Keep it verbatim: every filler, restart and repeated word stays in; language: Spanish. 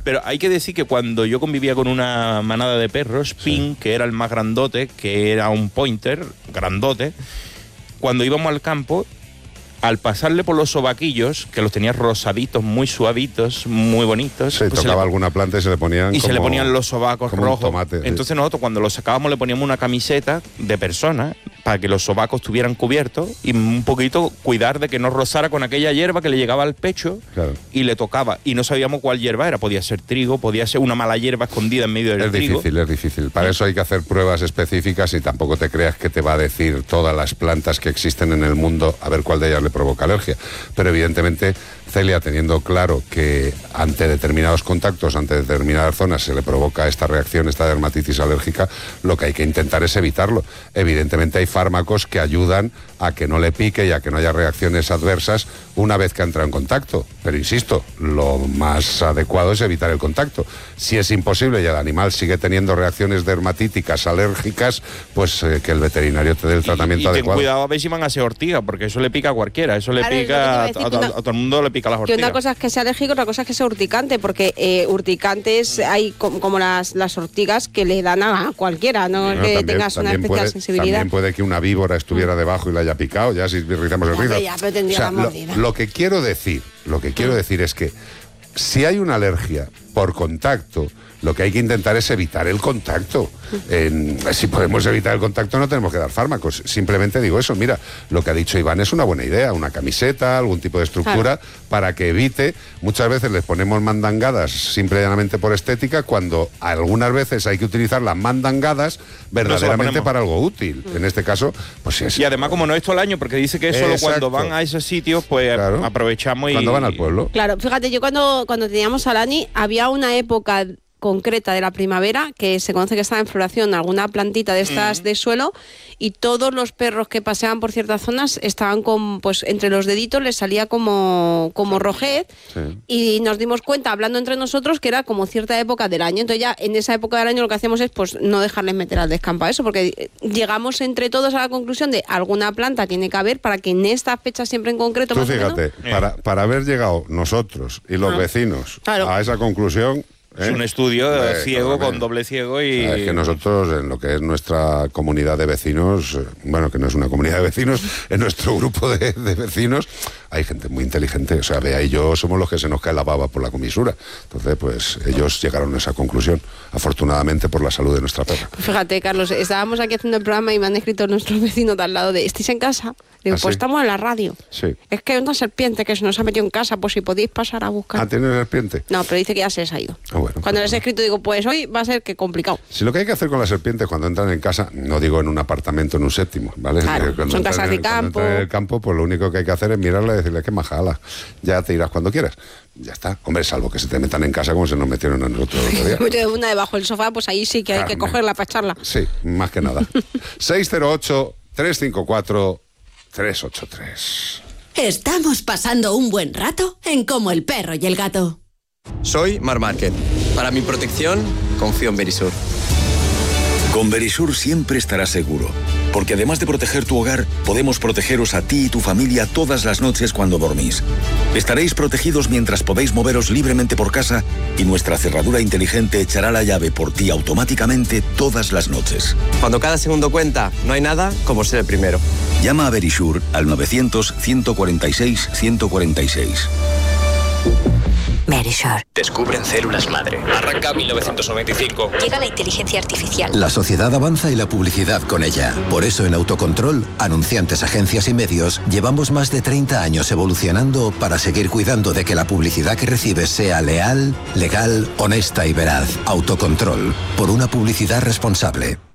Pero hay que decir que cuando yo convivía con una manada de perros, Pin, sí. que era el más grandote, que era un pointer grandote, cuando íbamos al campo, al pasarle por los sobaquillos, que los tenía rosaditos, muy suavitos, muy bonitos. Se pues tocaba se le, alguna planta y se le ponían Y como, se le ponían los sobacos rojos. Tomate, Entonces sí. nosotros cuando los sacábamos le poníamos una camiseta de persona para que los sobacos estuvieran cubiertos y un poquito cuidar de que no rozara con aquella hierba que le llegaba al pecho claro. y le tocaba. Y no sabíamos cuál hierba era. Podía ser trigo, podía ser una mala hierba escondida en medio del es trigo. Es difícil, es difícil. Para eso hay que hacer pruebas específicas y tampoco te creas que te va a decir todas las plantas que existen en el mundo a ver cuál de ellas le provoca alergia. Pero evidentemente Celia, teniendo claro que ante determinados contactos, ante determinadas zonas se le provoca esta reacción, esta dermatitis alérgica, lo que hay que intentar es evitarlo. Evidentemente hay fármacos que ayudan a que no le pique y a que no haya reacciones adversas una vez que ha entrado en contacto. Pero insisto, lo más adecuado es evitar el contacto. Si es imposible y el animal sigue teniendo reacciones dermatíticas, alérgicas, pues eh, que el veterinario te dé el tratamiento y, y adecuado. Y ten cuidado a ver si van a ser ortigas, porque eso le pica a cualquiera, eso le claro, pica a, a, a, a, a todo el mundo le pica las ortigas. Que una cosa es que sea alérgico, otra cosa es que sea urticante, porque eh, urticantes hay como, como las, las ortigas que le dan a cualquiera, no, no que también, tengas una especial puede, sensibilidad. También puede que una víbora estuviera debajo y la haya picado, ya si rizamos el rizo. Ya, pero tendría o sea, la mordida. Lo, lo que quiero decir, lo que quiero decir es que si hay una alergia por contacto, lo que hay que intentar es evitar el contacto. En, si podemos evitar el contacto no tenemos que dar fármacos. Simplemente digo eso, mira, lo que ha dicho Iván es una buena idea, una camiseta, algún tipo de estructura, claro. para que evite. Muchas veces les ponemos mandangadas simplemente por estética, cuando algunas veces hay que utilizar las mandangadas verdaderamente para algo útil. En este caso, pues sí es. Y además, como no es todo el año, porque dice que es solo Exacto. cuando van a esos sitios, pues claro. aprovechamos y... Cuando van al pueblo. Claro, fíjate, yo cuando, cuando teníamos a Lani, había una época concreta de la primavera que se conoce que estaba en floración alguna plantita de estas mm. de suelo, y todos los perros que paseaban por ciertas zonas estaban con, pues entre los deditos les salía como, como rojez, sí. y nos dimos cuenta hablando entre nosotros que era como cierta época del año. Entonces ya en esa época del año lo que hacemos es pues no dejarles meter al descampo a eso, porque llegamos entre todos a la conclusión de alguna planta tiene que haber para que en esta fecha siempre en concreto. Tú más fíjate, o menos, para, para haber llegado nosotros y los ah. vecinos claro. a esa conclusión. Es ¿Eh? un estudio eh, ciego, con doble ciego y... Es que nosotros, en lo que es nuestra comunidad de vecinos, bueno, que no es una comunidad de vecinos, en nuestro grupo de, de vecinos, hay gente muy inteligente. O sea, Bea y yo somos los que se nos cae la baba por la comisura. Entonces, pues, ellos llegaron a esa conclusión, afortunadamente por la salud de nuestra perra. Fíjate, Carlos, estábamos aquí haciendo el programa y me han escrito nuestros vecinos de al lado de, ¿estáis en casa? Digo, ¿Ah, pues sí? Estamos en la radio. Sí. Es que hay una serpiente que se nos ha metido en casa, pues si podéis pasar a buscar. ¿Ah, tiene serpiente? No, pero dice que ya se les ha ido. Ah, bueno, cuando pues, les he escrito digo, pues hoy va a ser que complicado. Si lo que hay que hacer con las serpientes cuando entran en casa, no digo en un apartamento, en un séptimo, ¿vale? Claro, cuando son casas de campo. Cuando entran en el campo, pues lo único que hay que hacer es mirarla y decirle, qué majala, ya te irás cuando quieras. Ya está. Hombre, salvo que se te metan en casa como se nos metieron a nosotros el otro día. Una debajo del sofá, pues ahí sí que hay Carne. que cogerla para echarla. Sí, más que nada. seis cero ocho, tres cinco cuatro, tres ocho tres. Estamos pasando un buen rato en Como el perro y el gato. Soy Mar Márquez. Para mi protección, confío en Verisur. Con Verisur siempre estarás seguro, porque además de proteger tu hogar, podemos protegeros a ti y tu familia todas las noches cuando dormís. Estaréis protegidos mientras podéis moveros libremente por casa y nuestra cerradura inteligente echará la llave por ti automáticamente todas las noches. Cuando cada segundo cuenta, no hay nada como ser el primero. Llama a Verisur al novecientos, ciento cuarenta y seis, ciento cuarenta y seis. Verisur. Descubren células madre. Arranca mil novecientos noventa y cinco. Llega la inteligencia artificial. La sociedad avanza y la publicidad con ella. Por eso en Autocontrol, anunciantes, agencias y medios, llevamos más de treinta años evolucionando para seguir cuidando de que la publicidad que recibes sea leal, legal, honesta y veraz. Autocontrol. Por una publicidad responsable.